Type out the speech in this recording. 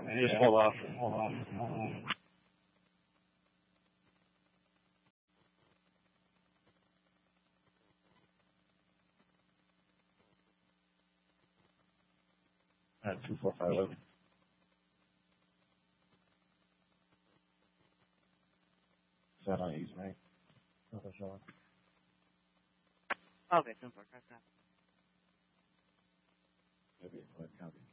Just hold off. Alright, 2, 4, 5, 11. So I don't use me. Okay, sure. Okay, 10-4, copy. Maybe a quick copy.